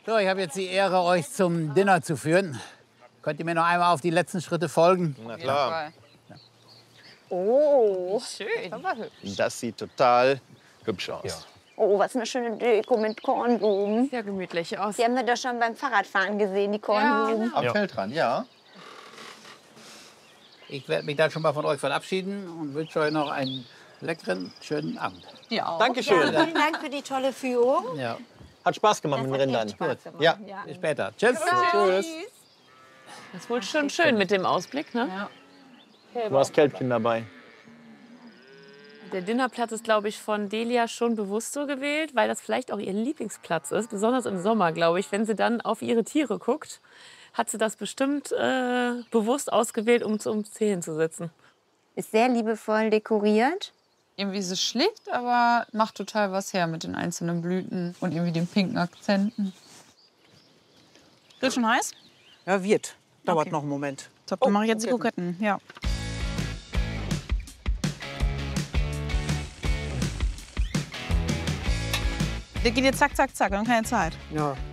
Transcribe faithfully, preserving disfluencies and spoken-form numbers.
So, ich habe jetzt die Ehre, euch zum Dinner zu führen. Könnt ihr mir noch einmal auf die letzten Schritte folgen? Na klar. Oh, schön. Das sieht total hübsch aus. Ja. Oh, was eine schöne Deko mit Kornblumen. Sehr gemütlich aus. Die haben wir doch schon beim Fahrradfahren gesehen, die Kornblumen. Am Feldrand, ja. Ich werde mich dann schon mal von euch verabschieden und wünsche euch noch einen leckeren, schönen Abend. Ja. Dankeschön. Vielen Dank für die tolle Führung. Ja, Hat Spaß gemacht mit den hat Rindern. echt Spaß gemacht. Ja. bis später. Tschüss. Tschüss. Das ist wohl schon schön mit dem Ausblick, ne? Du hast Kälbchen dabei. Der Dinnerplatz ist, glaube ich, von Delia schon bewusst so gewählt, weil das vielleicht auch ihr Lieblingsplatz ist. Besonders im Sommer, glaube ich. Wenn sie dann auf ihre Tiere guckt, hat sie das bestimmt äh, bewusst ausgewählt, um zum Zählen zu sitzen. Ist sehr liebevoll dekoriert. Irgendwie ist es schlicht, aber macht total was her mit den einzelnen Blüten und irgendwie den pinken Akzenten. Wird schon heiß? Ja, wird. Dauert Okay. noch einen Moment. Top, dann mache ich jetzt die Kroketten. Ja. Der geht jetzt zack, zack, zack. Wir haben keine Zeit. Ja,